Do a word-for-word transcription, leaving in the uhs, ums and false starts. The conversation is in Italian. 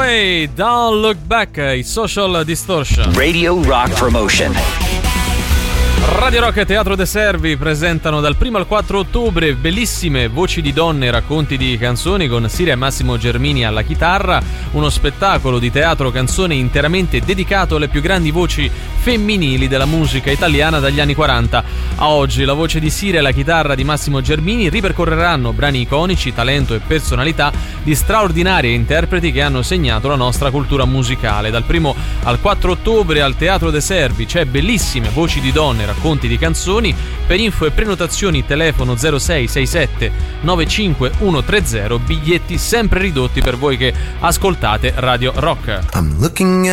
Away, Don't Look Back, i Social Distortion. Radio Rock Promotion. Radio Rock e Teatro De Servi presentano dal primo al quattro ottobre bellissime voci di donne e racconti di canzoni con Siria e Massimo Germini alla chitarra, uno spettacolo di teatro canzone interamente dedicato alle più grandi voci femminili della musica italiana dagli anni quaranta a oggi. La voce di Siria e la chitarra di Massimo Germini ripercorreranno brani iconici, talento e personalità di straordinarie interpreti che hanno segnato la nostra cultura musicale. Dal primo al quattro ottobre al Teatro De Servi c'è bellissime voci di donne, racconti di canzoni. Per info e prenotazioni telefono zero sei sei sette nove cinque uno tre zero, biglietti sempre ridotti per voi che ascoltate Radio Rock. I'm looking